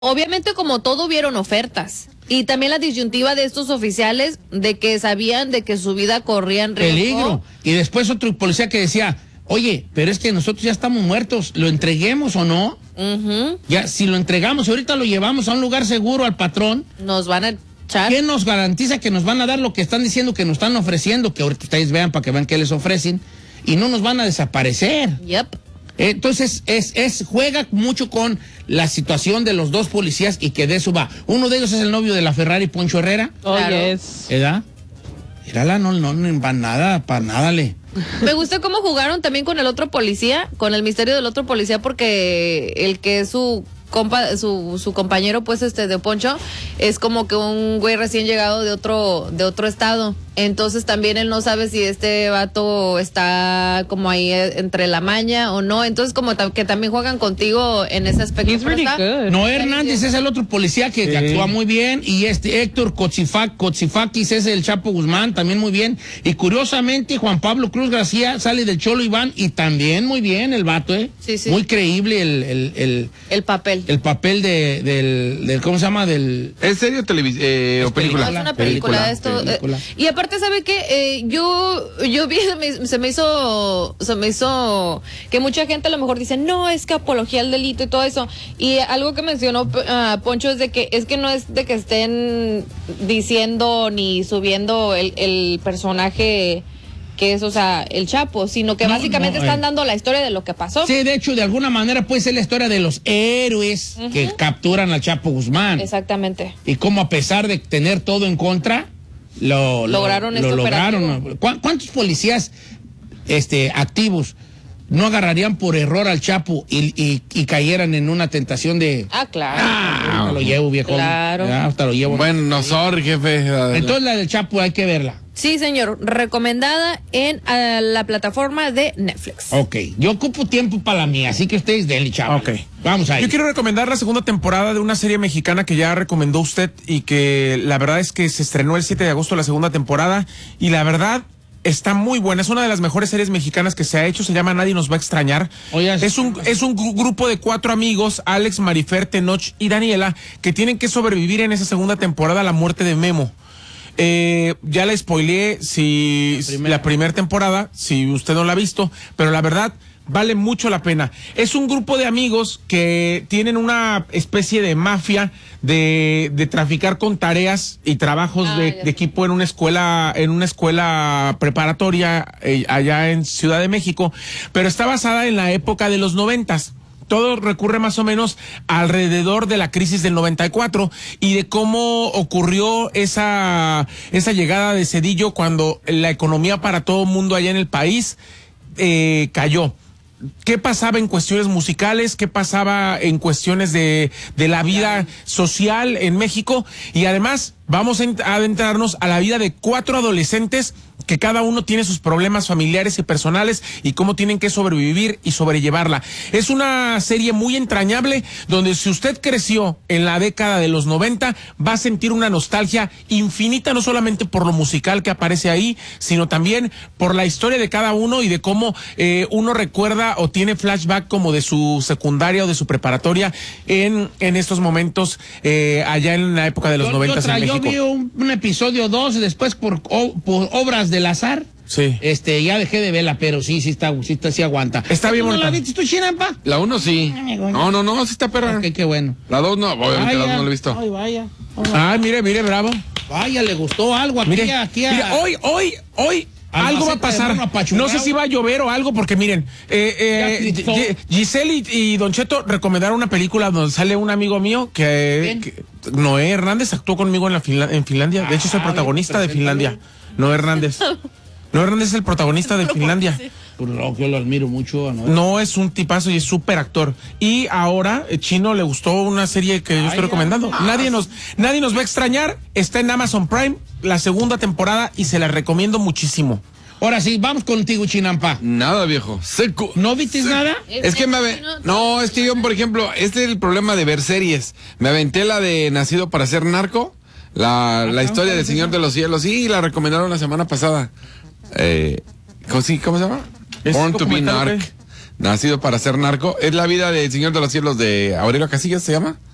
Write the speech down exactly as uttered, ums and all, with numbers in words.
Obviamente, como todo, hubieron ofertas. Y también la disyuntiva de estos oficiales de que sabían de que su vida corría en riesgo. Peligro. Y después otro policía que decía, oye, pero es que nosotros ya estamos muertos, ¿lo entreguemos o no? Uh-huh. Ya, si lo entregamos y ahorita lo llevamos a un lugar seguro al patrón, nos van a echar. ¿Qué nos garantiza que nos van a dar lo que están diciendo que nos están ofreciendo? Que ahorita ustedes vean para que vean qué les ofrecen. Y no nos van a desaparecer. Yep. Entonces, es, es, juega mucho con la situación de los dos policías y que de eso va. Uno de ellos es el novio de la Ferrari, Poncho Herrera. Oh, claro. Yes. ¿Edad? Mírala, no, no, no, para nada, para nada le. Me gusta cómo jugaron también con el otro policía, con el misterio del otro policía, porque el que es su compa, su, su compañero, pues, este, de Poncho, es como que un güey recién llegado de otro, de otro estado. Entonces también él no sabe si este vato está como ahí entre la maña o no. Entonces como ta- que también juegan contigo en ese aspecto. Noé Hernández es el otro policía que, sí. que actúa muy bien. Y este Héctor Cochifac, Cochifakis es el Chapo Guzmán, también muy bien. Y curiosamente Juan Pablo Cruz García sale del Cholo Iván y también muy bien el vato, ¿eh? Sí, sí. Muy creíble el... El, el, el papel. El papel de, del, del... ¿Cómo se llama? Del... ¿Es serio televisión eh, o película? Es una película, película esto. Película. Eh, y aparte, ¿sabe qué? Eh, yo, yo vi, me, se me hizo, se me hizo que mucha gente a lo mejor dice, no, es que apología al delito y todo eso. Y algo que mencionó uh, Poncho es de que, es que no es de que estén diciendo ni subiendo el, el personaje que es, o sea, el Chapo, sino que no, básicamente no, eh. están dando la historia de lo que pasó. Sí, de hecho, de alguna manera puede ser la historia de los héroes uh-huh. que capturan al Chapo Guzmán. Exactamente. Y cómo a pesar de tener todo en contra, lo lograron lo, lo lograron. ¿Cuántos policías este, activos no agarrarían por error al Chapo y, y, y cayeran en una tentación de... Ah, claro. Ah, hasta lo llevo, viejo. Claro. Ya, hasta lo llevo. Bueno, no, sorry, jefe. Entonces la del Chapo hay que verla. Sí, señor. Recomendada en uh, la plataforma de Netflix. Ok. Yo ocupo tiempo para la mía, así que ustedes denle, chaval. Ok. Vamos ahí. Yo quiero recomendar la segunda temporada de una serie mexicana que ya recomendó usted y que la verdad es que se estrenó el siete de agosto la segunda temporada y la verdad... está muy buena, es una de las mejores series mexicanas que se ha hecho, se llama Nadie nos va a extrañar. Oye, es un es un grupo de cuatro amigos, Alex, Marifer, Tenoch y Daniela, que tienen que sobrevivir en esa segunda temporada a la muerte de Memo. Eh, ya le spoileé si la primera primer temporada, si usted no la ha visto, pero la verdad vale mucho la pena. Es un grupo de amigos que tienen una especie de mafia de, de traficar con tareas y trabajos ah, de, de equipo en una escuela, en una escuela preparatoria eh, allá en Ciudad de México, pero está basada en la época de los noventas. Todo recurre más o menos alrededor de la crisis del noventa y cuatro y de cómo ocurrió esa, esa llegada de Zedillo cuando la economía para todo el mundo allá en el país eh, cayó. ¿Qué pasaba en cuestiones musicales? ¿Qué pasaba en cuestiones de, de la vida social en México? Y además vamos a adentrarnos a la vida de cuatro adolescentes que cada uno tiene sus problemas familiares y personales y cómo tienen que sobrevivir y sobrellevarla. Es una serie muy entrañable donde si usted creció en la década de los noventa va a sentir una nostalgia infinita, no solamente por lo musical que aparece ahí, sino también por la historia de cada uno y de cómo eh, uno recuerda o tiene flashback como de su secundaria o de su preparatoria en, en estos momentos eh, allá en la época de los noventas en México. Yo vi un, un episodio dos, después por, o, por obras del azar. Sí. Este, ya dejé de verla, pero sí, sí está, sí está, sí aguanta. Está bien bonita. bonita. ¿No la viste tú, Chinampa? La uno sí. No, no, no, sí está perra. Ok, qué bueno. La dos no, obviamente la dos no la he visto. Ay, vaya. Ay, mire, mire, bravo. Vaya, le gustó algo aquí, mire, aquí a... mire, hoy, hoy, hoy... algo va a pasar, no sé si va a llover o algo, porque miren, eh, eh, Giselle y, y Don Cheto recomendaron una película donde sale un amigo mío que, que Noé Hernández actuó conmigo en, la Finla, en Finlandia, de hecho es el protagonista de Finlandia, Noé Hernández. Noé Hernández es el protagonista de Finlandia. Yo lo admiro mucho. No, no es un tipazo y es súper actor. Y ahora, eh, Chino le gustó una serie que yo estoy recomendando. Nadie nos, nadie nos va a extrañar. Está en Amazon Prime, la segunda temporada, y se la recomiendo muchísimo. Ahora sí, vamos contigo, Chinampa. Nada, viejo. Seco. ¿No viste nada? Es que me ave... No, es que yo, por ejemplo, este es el problema de ver series. Me aventé la de Nacido para ser narco, la, la historia del Señor de los Cielos. Sí, la recomendaron la semana pasada. Eh, ¿cómo, sí, ¿Cómo se llama? Born to be Narc. Nacido para ser narco. Es la vida del Señor de los Cielos de Aurelio Casillas, ¿se llama?